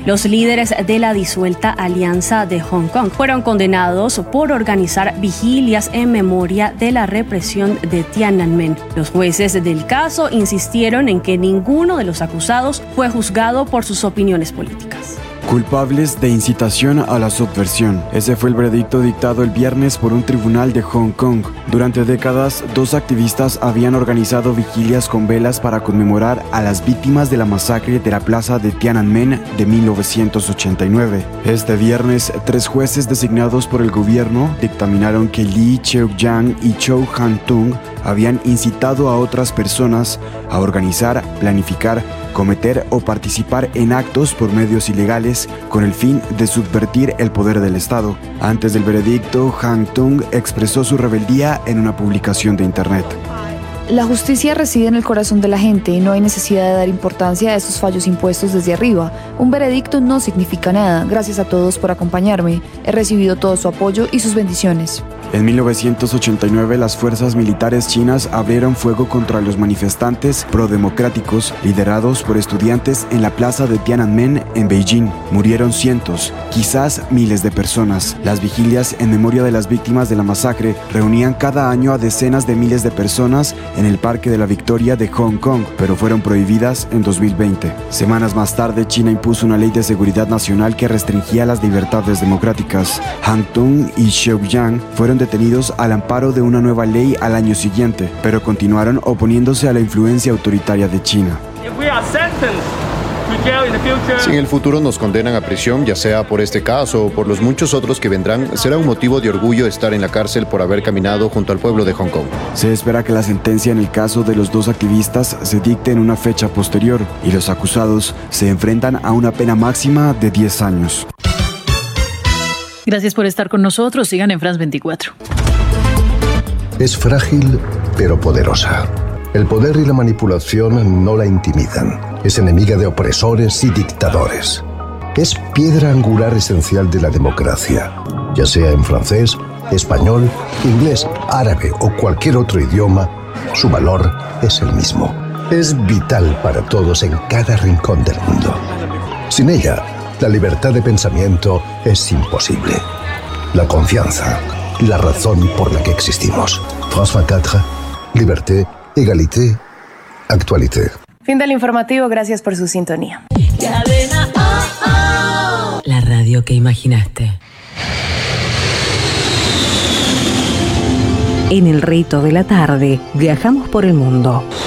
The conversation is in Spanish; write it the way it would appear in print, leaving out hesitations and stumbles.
Los líderes de la disuelta Alianza de Hong Kong fueron condenados por organizar vigilias en memoria de la represión de Tiananmen. Los jueces del caso insistieron en que ninguno de los acusados fue juzgado por sus opiniones políticas. Culpables de incitación a la subversión. Ese fue el veredicto dictado el viernes por un tribunal de Hong Kong. Durante décadas, 2 activistas habían organizado vigilias con velas para conmemorar a las víctimas de la masacre de la plaza de Tiananmen de 1989. Este viernes, 3 jueces designados por el gobierno dictaminaron que Lee Cheuk-yang y Chow Han-tung habían incitado a otras personas a organizar, planificar, cometer o participar en actos por medios ilegales con el fin de subvertir el poder del Estado. Antes del veredicto, Han-tung expresó su rebeldía en una publicación de internet. La justicia reside en el corazón de la gente y no hay necesidad de dar importancia a esos fallos impuestos desde arriba. Un veredicto no significa nada. Gracias a todos por acompañarme. He recibido todo su apoyo y sus bendiciones. En 1989, las fuerzas militares chinas abrieron fuego contra los manifestantes prodemocráticos liderados por estudiantes en la plaza de Tiananmen en Beijing. Murieron cientos, quizás miles de personas. Las vigilias en memoria de las víctimas de la masacre reunían cada año a decenas de miles de personas en el Parque de la Victoria de Hong Kong, pero fueron prohibidas en 2020. Semanas más tarde, China impuso una ley de seguridad nacional que restringía las libertades democráticas. Han-tung y Cheuk-yang fueron detenidos al amparo de una nueva ley al año siguiente, pero continuaron oponiéndose a la influencia autoritaria de China. Si en el futuro nos condenan a prisión, ya sea por este caso o por los muchos otros que vendrán, será un motivo de orgullo estar en la cárcel por haber caminado junto al pueblo de Hong Kong. Se espera que la sentencia en el caso de los 2 activistas se dicte en una fecha posterior y los acusados se enfrentan a una pena máxima de 10 años. Gracias por estar con nosotros. Sigan en France 24. Es frágil, pero poderosa. El poder y la manipulación no la intimidan. Es enemiga de opresores y dictadores. Es piedra angular esencial de la democracia, ya sea en francés, español, inglés, árabe o cualquier otro idioma. Su valor es el mismo. Es vital para todos en cada rincón del mundo. Sin ella, la libertad de pensamiento es imposible. La confianza, la razón por la que existimos. France 24, liberté, égalité, actualité. Fin del informativo, gracias por su sintonía. La radio que imaginaste. En el rito de la tarde, viajamos por el mundo.